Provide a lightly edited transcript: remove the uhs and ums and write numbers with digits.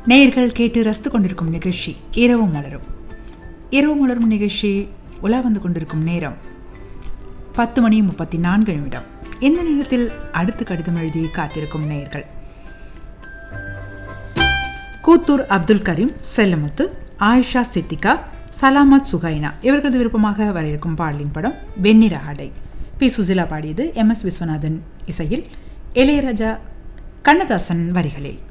நேயர்கள் கேட்டு ரசித்து கொண்டிருக்கும் நிகழ்ச்சி இரவு மலரும். இரவு மலரும் நிகழ்ச்சி உலா வந்து கொண்டிருக்கும் நேரம் 10:34. இந்த நேரத்தில் அடுத்து கடிதம் எழுதி காத்திருக்கும் நேயர்கள் கூத்தூர் அப்துல் கரீம், செல்லமுத்து, ஆயிஷா சித்திகா, சலாமத் சுகைனா. இவர்களது விருப்பமாக வர இருக்கும் பாடலின் படம் வெண்ணிற ஆடை. பி. சுசிலா பாடியது. MS விஸ்வநாதன் இசையில், இளையராஜா கண்ணதாசன் வரிகளில்.